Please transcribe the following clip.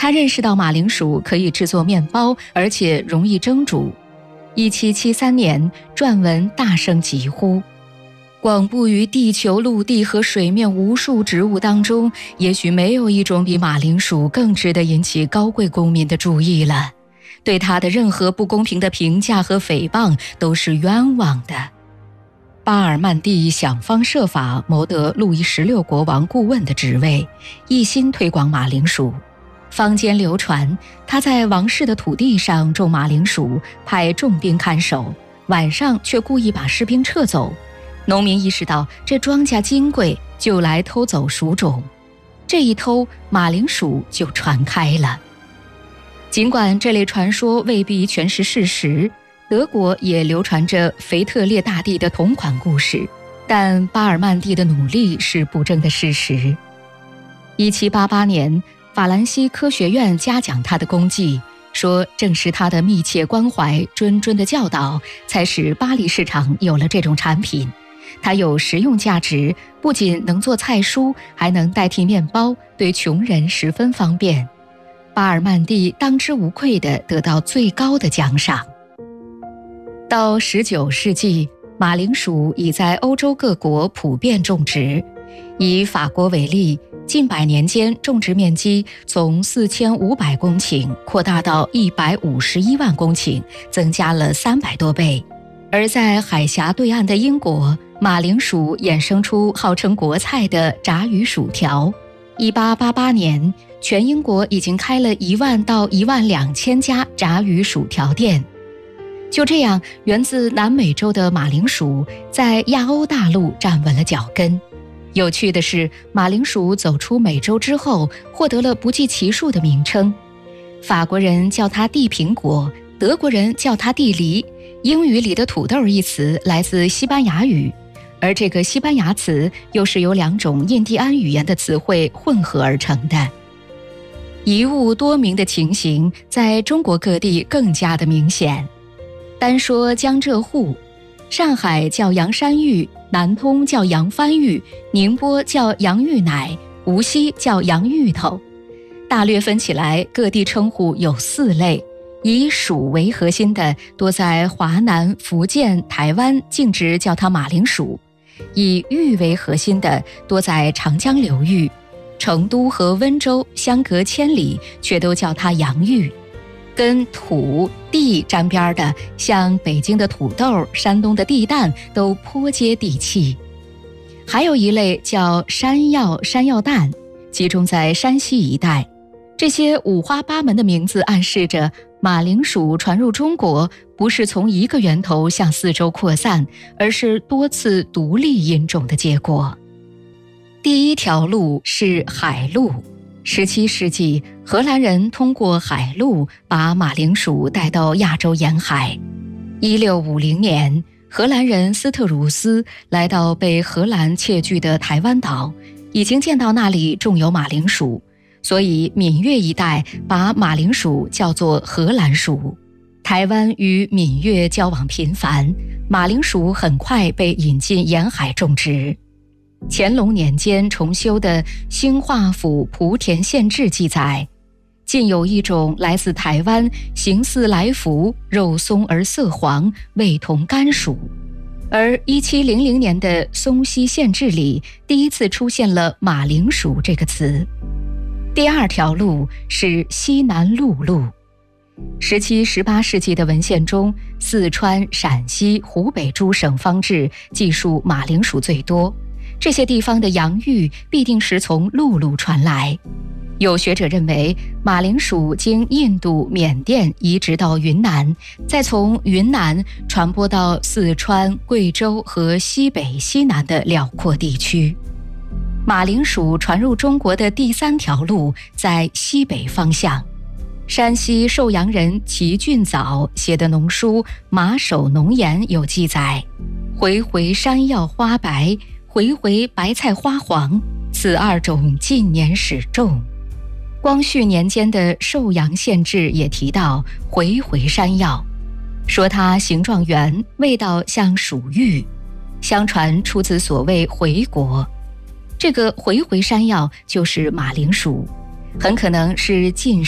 他认识到马铃薯可以制作面包，而且容易蒸煮。1773年，撰文大声疾呼：广布于地球陆地和水面无数植物当中，也许没有一种比马铃薯更值得引起高贵公民的注意了。对他的任何不公平的评价和诽谤都是冤枉的。巴尔曼蒂想方设法谋得路易16国王顾问的职位，一心推广马铃薯。坊间流传他在王室的土地上种马铃薯，派重兵看守，晚上却故意把士兵撤走。农民意识到这庄稼金贵，就来偷走薯种。这一偷，马铃薯就传开了。尽管这类传说未必全是事实，德国也流传着腓特烈大帝的同款故事，但巴尔曼蒂的努力是不争的事实。1788年，法兰西科学院嘉奖他的功绩，说正是他的密切关怀、谆谆的教导，才使巴黎市场有了这种产品。它有实用价值，不仅能做菜蔬，还能代替面包，对穷人十分方便。巴尔曼蒂当之无愧地得到最高的奖赏。到19世纪，马铃薯已在欧洲各国普遍种植。以法国为例，近100年间种植面积从4500公顷扩大到151万公顷，增加了300多倍。而在海峡对岸的英国，马铃薯衍生出号称国菜的炸鱼薯条。1888年，全英国已经开了1万到12000家炸鱼薯条店。就这样，源自南美洲的马铃薯在亚欧大陆站稳了脚跟。有趣的是，马铃薯走出美洲之后，获得了不计其数的名称。法国人叫它地苹果，德国人叫它地梨，英语里的土豆一词来自西班牙语，而这个西班牙词又是由2种印第安语言的词汇混合而成的。一物多名的情形在中国各地更加的明显。单说江浙沪，上海叫洋山芋，南通叫洋番芋，宁波叫洋芋奶，无锡叫洋芋头。大略分起来，各地称呼有4类。以薯为核心的，多在华南、福建、台湾，径直叫它马铃薯；以芋为核心的，多在长江流域。成都和温州相隔千里，却都叫它洋芋。跟土地沾边的，像北京的土豆、山东的地蛋，都颇接地气。还有一类叫山药、山药蛋，集中在山西一带。这些五花八门的名字暗示着马铃薯传入中国不是从一个源头向四周扩散，而是多次独立引种的结果。第一条路是海路。17世纪，荷兰人通过海路把马铃薯带到亚洲沿海。1650年，荷兰人斯特鲁斯来到被荷兰窃据的台湾岛，已经见到那里种有马铃薯，所以闽粤一带把马铃薯叫做荷兰薯。台湾与闽粤交往频繁，马铃薯很快被引进沿海种植。乾隆年间重修的《兴化府莆田县志》记载，近有一种来自台湾，形似来福，肉松而色黄，味同甘薯。而1700年的《松溪县志》里第一次出现了马铃薯这个词。第二条路是西南陆路。17、18世纪的文献中，四川、陕西、湖北诸省方志记述马铃薯最多。这些地方的洋芋必定是从陆路传来。有学者认为，马铃薯经印度、缅甸移植到云南，再从云南传播到四川、贵州和西北、西南的辽阔地区。马铃薯传入中国的第3条路在西北方向。山西寿阳人齐俊藻写的农书《马首农言》有记载：回回山药花白，回回白菜花黄，此2种近年始种。光绪年间的《寿阳县志》也提到回回山药，说它形状圆，味道像薯芋，相传出自所谓回国。这个回回山药就是马铃薯，很可能是晋